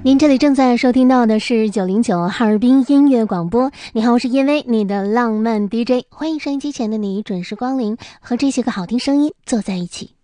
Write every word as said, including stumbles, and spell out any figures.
您这里正在收听到的是九零九哈尔滨音乐广播。你好，我是叶薇，你的浪漫 D J， 欢迎收音机前的你准时光临，和这些个好听声音坐在一起。